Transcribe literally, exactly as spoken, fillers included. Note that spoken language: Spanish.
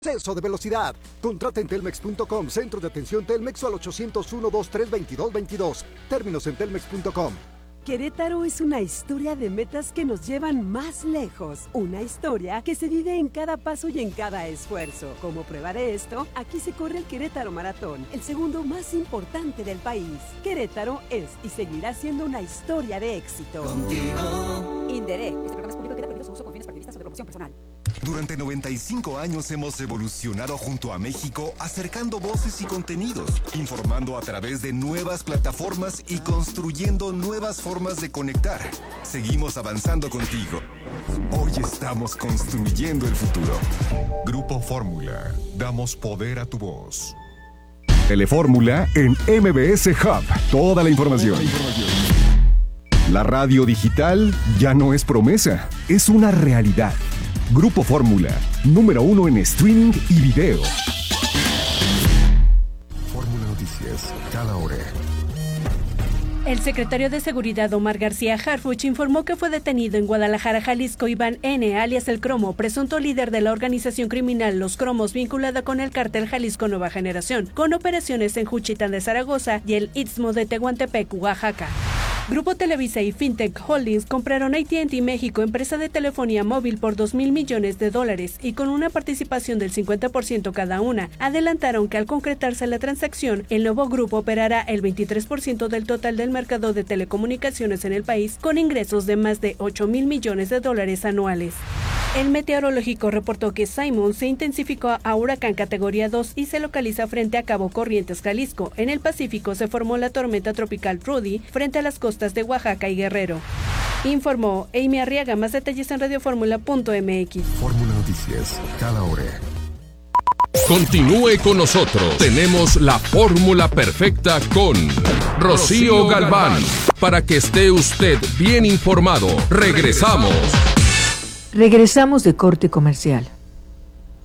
Exceso de velocidad. Contrata en telmex punto com, centro de atención Telmex o al ochocientos uno, veintitrés, veintidós, veintidós. Términos en telmex punto com. Querétaro es una historia de metas que nos llevan más lejos. Una historia que se vive en cada paso y en cada esfuerzo. Como prueba de esto, aquí se corre el Querétaro Maratón, el segundo más importante del país. Querétaro es y seguirá siendo una historia de éxito. Contigo. Inderec. Este programa es público y queda prohibido su uso con fines partidistas o de promoción personal. Durante noventa y cinco años hemos evolucionado junto a México, acercando voces y contenidos, informando a través de nuevas plataformas y construyendo nuevas formas de conectar. Seguimos avanzando contigo. Hoy estamos construyendo el futuro. Grupo Fórmula. Damos poder a tu voz. Telefórmula en M B S Hub. Toda la información. La radio digital ya no es promesa, es una realidad. Grupo Fórmula, número uno en streaming y video. Fórmula Noticias, cada hora. El secretario de Seguridad Omar García Harfuch informó que fue detenido en Guadalajara, Jalisco, Iván N., alias El Cromo, presunto líder de la organización criminal Los Cromos, vinculada con el cártel Jalisco Nueva Generación, con operaciones en Juchitán de Zaragoza y el Istmo de Tehuantepec, Oaxaca. Grupo Televisa y Fintech Holdings compraron A T and T México, empresa de telefonía móvil, por dos mil millones de dólares y con una participación del cincuenta por ciento cada una. Adelantaron que al concretarse la transacción, el nuevo grupo operará el veintitrés por ciento del total del mercado de telecomunicaciones en el país, con ingresos de más de ocho mil millones de dólares anuales. El meteorológico reportó que Simon se intensificó a huracán categoría dos y se localiza frente a Cabo Corrientes, Jalisco. En el Pacífico se formó la tormenta tropical Rudy frente a las costas de Oaxaca y Guerrero. Informó Amy Arriaga. Más detalles en radioformula punto m x. Fórmula Noticias, cada hora. Continúe con nosotros. Tenemos la fórmula perfecta con Rocío Galván. Para que esté usted bien informado. Regresamos. Regresamos de corte comercial.